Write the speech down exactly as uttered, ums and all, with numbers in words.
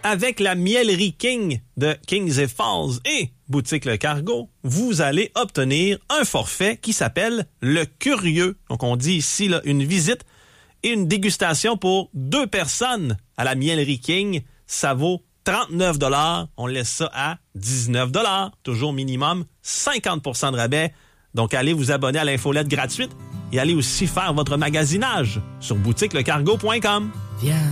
avec la Mielerie King de Kings Falls et Boutique Le Cargo, vous allez obtenir un forfait qui s'appelle le Curieux. Donc, on dit ici là, une visite et une dégustation pour deux personnes à la Mielerie King. Ça vaut trente-neuf dollars. On laisse ça à dix-neuf dollars. Toujours minimum cinquante pour cent de rabais. Donc, allez vous abonner à l'infolette gratuite et allez aussi faire votre magasinage sur boutique le cargo point com. Viens.